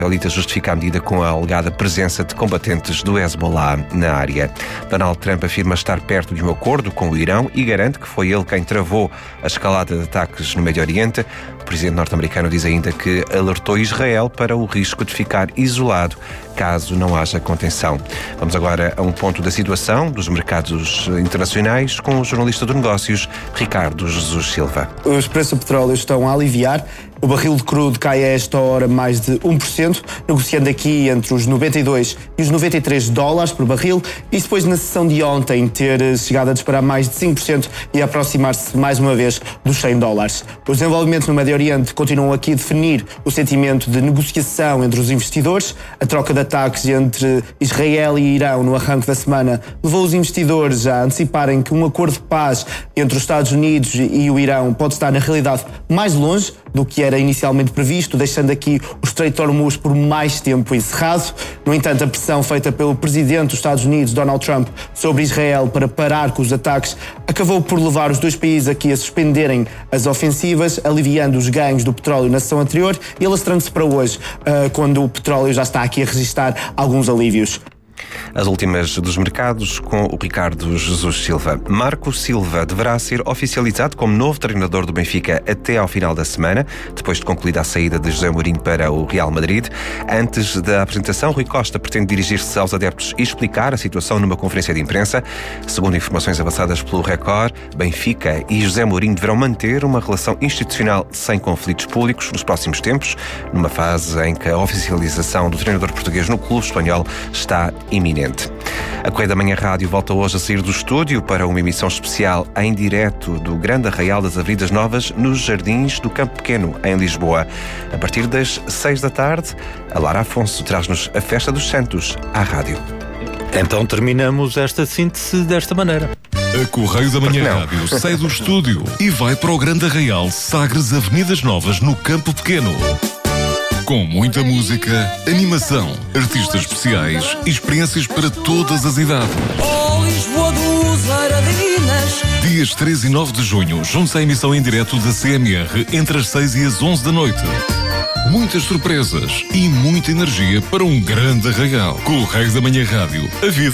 israelita justifica a medida com a alegada presença de combatentes do Hezbollah na área. Donald Trump afirma estar perto de um acordo com o Irão e garante que foi ele quem travou a escalada de ataques no Médio Oriente. O presidente norte-americano diz ainda que alertou Israel para o risco de ficar isolado caso não haja contenção. Vamos agora a um ponto da situação dos mercados internacionais com o jornalista de negócios, Ricardo Jesus Silva. Os preços do petróleo estão a aliviar. O barril de crudo cai a esta hora mais de 1%, negociando aqui entre os 92 e os 93 dólares por barril, e depois na sessão de ontem ter chegado a disparar mais de 5% e a aproximar-se mais uma vez dos 100 dólares. Os desenvolvimentos no Médio Oriente continuam aqui a definir o sentimento de negociação entre os investidores. A troca de ataques entre Israel e Irão no arranque da semana levou os investidores a anteciparem que um acordo de paz entre os Estados Unidos e o Irão pode estar na realidade mais longe do que era inicialmente previsto, deixando aqui o Estreito de Hormuz por mais tempo encerrado. No entanto, a pressão feita pelo presidente dos Estados Unidos, Donald Trump, sobre Israel para parar com os ataques acabou por levar os dois países aqui a suspenderem as ofensivas, aliviando os ganhos do petróleo na sessão anterior e alastrando-se para hoje, quando o petróleo já está aqui a registrar alguns alívios. As últimas dos mercados com o Ricardo Jesus Silva. Marco Silva deverá ser oficializado como novo treinador do Benfica até ao final da semana, depois de concluída a saída de José Mourinho para o Real Madrid. Antes da apresentação, Rui Costa pretende dirigir-se aos adeptos e explicar a situação numa conferência de imprensa. Segundo informações avançadas pelo Record, Benfica e José Mourinho deverão manter uma relação institucional sem conflitos públicos nos próximos tempos, numa fase em que a oficialização do treinador português no clube espanhol está iminente. A Correia da Manhã Rádio volta hoje a sair do estúdio para uma emissão especial em direto do Grande Arraial das Avenidas Novas nos Jardins do Campo Pequeno, em Lisboa. A partir das 6 da tarde, a Lara Afonso traz-nos a Festa dos Santos à rádio. Então terminamos esta síntese desta maneira. A Correio da Manhã Rádio sai do estúdio e vai para o Grande Arraial Sagres Avenidas Novas no Campo Pequeno. Com muita música, animação, artistas especiais e experiências para todas as idades. Oh, Lisboa dos Aradinas. Dias 3 e 9 de junho, junte-se à emissão em direto da CMR entre as 6 e as 11 da noite. Muitas surpresas e muita energia para um grande arraial. Correio da Manhã Rádio. A vida